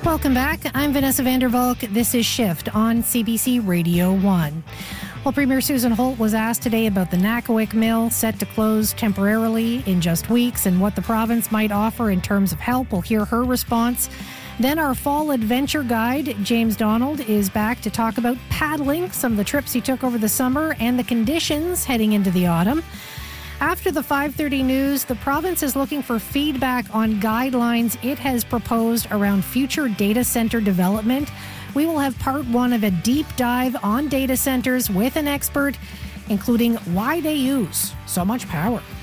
Welcome back. I'm Vanessa Vandervalk. This is Shift on CBC Radio 1. Well, Premier Susan Holt was asked today about the Nakawic Mill set to close temporarily in just weeks and what the province might offer in terms of help. We'll hear her response. Then our fall adventure guide, James Donald, is back to talk about paddling, some of the trips he took over the summer and the conditions heading into the autumn. After the 5:30 news, the province is looking for feedback on guidelines it has proposed around future data center development. We will have part one of a deep dive on data centers with an expert, including why they use so much power.